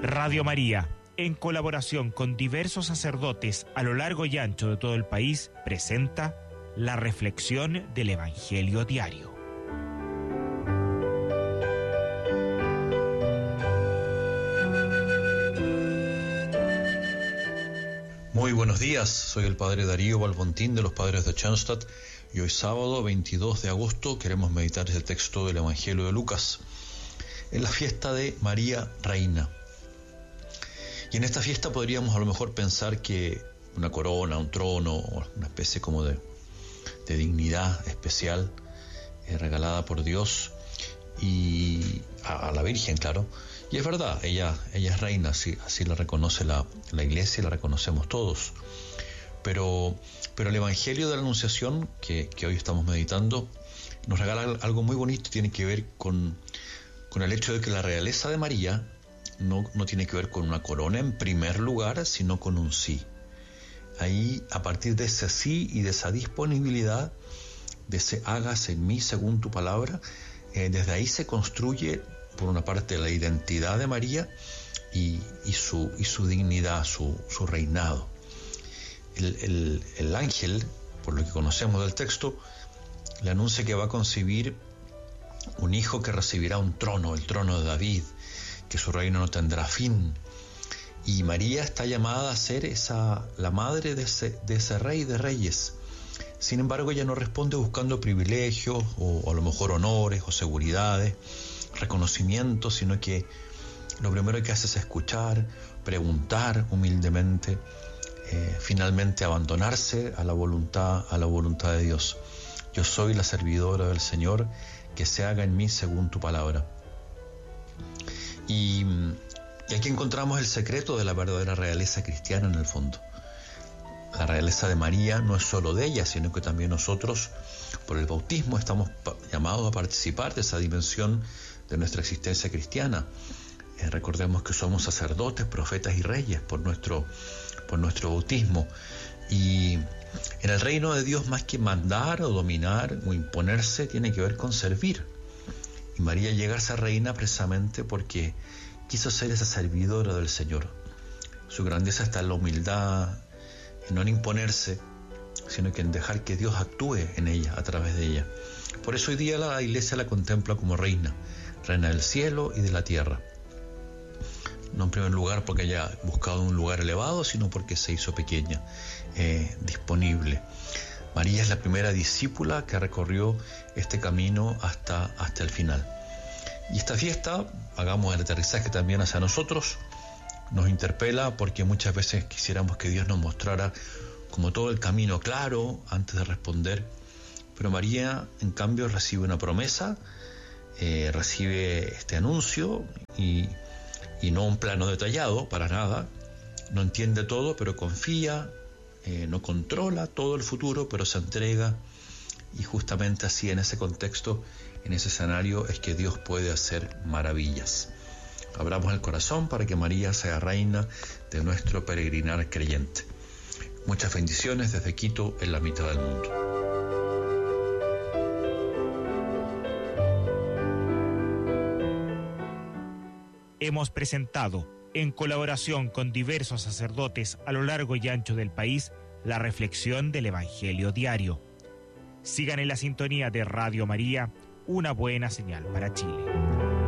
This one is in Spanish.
Radio María, en colaboración con diversos sacerdotes a lo largo y ancho de todo el país, presenta la reflexión del Evangelio Diario. Muy buenos días, soy el Padre Darío Balbontín de los Padres de Schoenstatt y hoy sábado 22 de agosto queremos meditar el texto del Evangelio de Lucas, en la fiesta de María Reina. Y en esta fiesta podríamos a lo mejor pensar que una corona, un trono, una especie como de dignidad especial regalada por Dios y a la Virgen, claro. Y es verdad, ella es reina, así la reconoce la Iglesia y la reconocemos todos. Pero el Evangelio de la Anunciación, que hoy estamos meditando, nos regala algo muy bonito, tiene que ver con el hecho de que la realeza de María no tiene que ver con una corona en primer lugar, sino con un sí. Ahí, a partir de ese sí y de esa disponibilidad, de ese hágase en mí según tu palabra, desde ahí se construye, por una parte, la identidad de María y su dignidad, su reinado. El ángel, por lo que conocemos del texto, le anuncia que va a concebir un hijo que recibirá un trono, el trono de David, que su reino no tendrá fin. Y María está llamada a ser la madre de ese rey de reyes. Sin embargo, ella no responde buscando privilegios o a lo mejor honores o seguridades, reconocimiento, sino que lo primero que hace es escuchar, preguntar humildemente, finalmente abandonarse a la voluntad de Dios. Yo soy la servidora del Señor, que se haga en mí según tu palabra. Y aquí encontramos el secreto de la verdadera realeza cristiana en el fondo. La realeza de María no es solo de ella, sino que también nosotros, por el bautismo, estamos llamados a participar de esa dimensión de nuestra existencia cristiana. Recordemos que somos sacerdotes, profetas y reyes por nuestro bautismo. Y en el reino de Dios, más que mandar o dominar o imponerse, tiene que ver con servir. Y María llega a ser reina precisamente porque quiso ser esa servidora del Señor. Su grandeza está en la humildad, en no en imponerse, sino que en dejar que Dios actúe en ella, a través de ella. Por eso hoy día la Iglesia la contempla como reina del cielo y de la tierra. No en primer lugar porque haya buscado un lugar elevado, sino porque se hizo pequeña, disponible. María es la primera discípula que recorrió este camino hasta el final. Y esta fiesta, hagamos el aterrizaje también hacia nosotros, nos interpela porque muchas veces quisiéramos que Dios nos mostrara como todo el camino claro antes de responder. Pero María, en cambio, recibe una promesa, recibe este anuncio y no un plano detallado, para nada. No entiende todo, pero confía. No controla todo el futuro, pero se entrega, y justamente así, en ese contexto, en ese escenario, es que Dios puede hacer maravillas. Abramos el corazón para que María sea reina de nuestro peregrinar creyente. Muchas bendiciones desde Quito, en la mitad del mundo. Hemos presentado, en colaboración con diversos sacerdotes a lo largo y ancho del país, la reflexión del Evangelio Diario. Sigan en la sintonía de Radio María, una buena señal para Chile.